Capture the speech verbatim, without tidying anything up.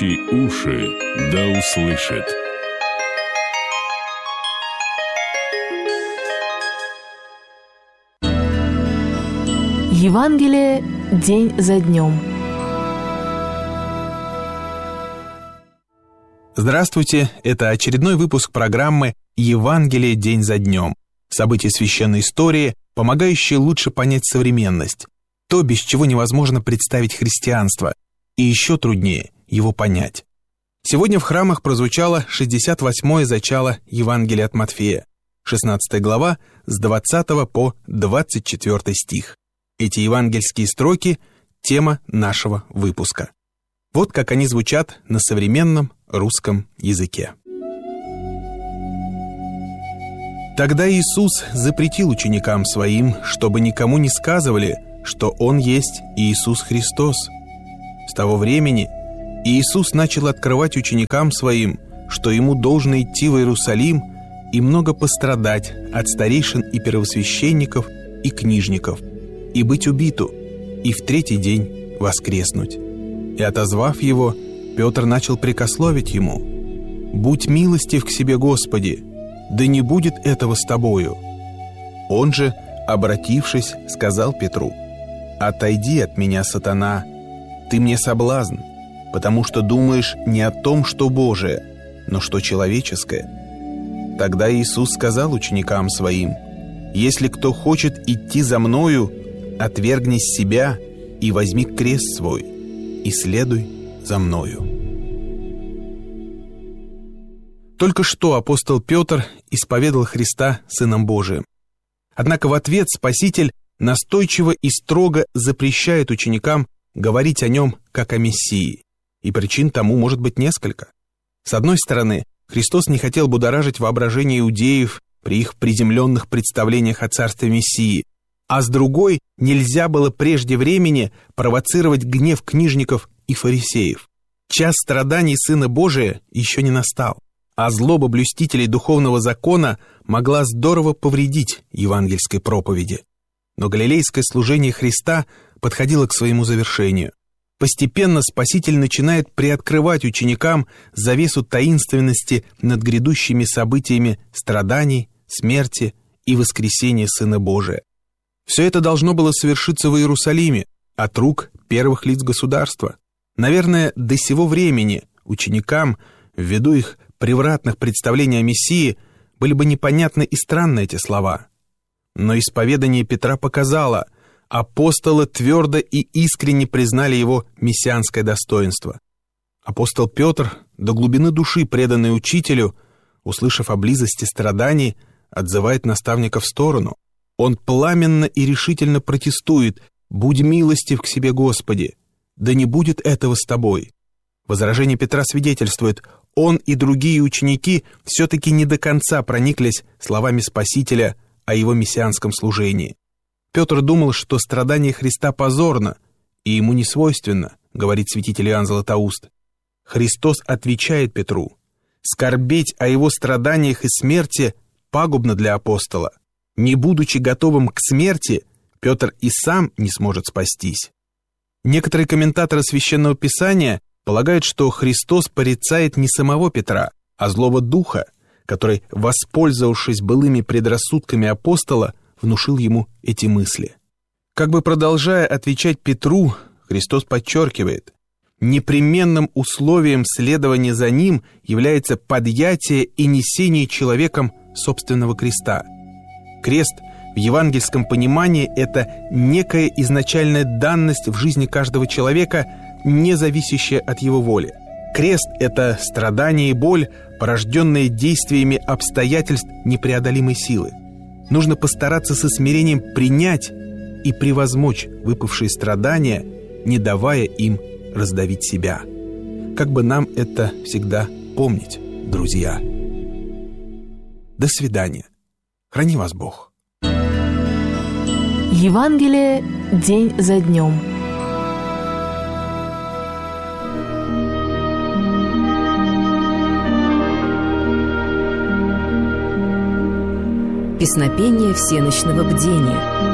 имеющий уши, да услышит. Евангелие день за днем. Здравствуйте, это очередной выпуск программы «Евангелие день за днем». События священной истории, помогающие лучше понять современность. То, без чего невозможно представить христианство, и еще труднее его понять. Сегодня в храмах прозвучало шестьдесят восьмое зачало Евангелия от Матфея, шестнадцатая глава, с двадцатого по двадцать четвёртый стих. Эти евангельские строки – тема нашего выпуска. Вот как они звучат на современном русском языке. Тогда Иисус запретил ученикам Своим, чтобы никому не сказывали, что Он есть Иисус Христос. С того времени Иисус начал открывать ученикам Своим, что Ему должно идти в Иерусалим и много пострадать от старейшин и первосвященников и книжников, и быть убиту, и в третий день воскреснуть. И, отозвав его, Петр начал прекословить ему: «Будь милостив к себе, Господи, да не будет этого с тобою». Он же, обратившись, сказал Петру: «Отойди от меня, сатана, ты мне соблазн, потому что думаешь не о том, что Божие, но что человеческое». Тогда Иисус сказал ученикам Своим: «Если кто хочет идти за Мною, отвергнись себя и возьми крест свой, и следуй за Мною». Только что апостол Петр исповедал Христа Сыном Божиим. Однако в ответ Спаситель настойчиво и строго запрещает ученикам говорить о Нем как о Мессии. И причин тому может быть несколько. С одной стороны, Христос не хотел будоражить воображение иудеев при их приземленных представлениях о царстве Мессии, а с другой, нельзя было прежде времени провоцировать гнев книжников и фарисеев. Час страданий Сына Божия еще не настал, а злоба блюстителей духовного закона могла здорово повредить евангельской проповеди. Но галилейское служение Христа подходило к своему завершению. Постепенно Спаситель начинает приоткрывать ученикам завесу таинственности над грядущими событиями страданий, смерти и воскресения Сына Божия. Все это должно было совершиться в Иерусалиме от рук первых лиц государства. Наверное, до сего времени ученикам, ввиду их превратных представлений о Мессии, были бы непонятны и странны эти слова. Но исповедание Петра показало, апостолы твердо и искренне признали его мессианское достоинство. Апостол Петр, до глубины души преданный учителю, услышав о близости страданий, отзывает наставника в сторону. Он пламенно и решительно протестует: «Будь милостив к себе, Господи, да не будет этого с тобой». Возражение Петра свидетельствует: он и другие ученики все-таки не до конца прониклись словами Спасителя о его мессианском служении. Петр думал, что страдание Христа позорно, и ему не свойственно, говорит святитель Иоанн Златоуст. Христос отвечает Петру: «Скорбеть о его страданиях и смерти пагубно для апостола. Не будучи готовым к смерти, Петр и сам не сможет спастись». Некоторые комментаторы Священного Писания полагают, что Христос порицает не самого Петра, а злого духа, который, воспользовавшись былыми предрассудками апостола, внушил ему эти мысли. Как бы продолжая отвечать Петру, Христос подчеркивает: непременным условием следования за Ним является подъятие и несение человеком собственного креста. Крест в евангельском понимании – это некая изначальная данность в жизни каждого человека, не зависящая от его воли. Крест – это страдание и боль, порожденные действиями обстоятельств непреодолимой силы. Нужно постараться со смирением принять и превозмочь выпавшие страдания, не давая им раздавить себя. Как бы нам это всегда помнить, друзья. До свидания. Храни вас Бог. Евангелие день за днем. Песнопение всенощного бдения.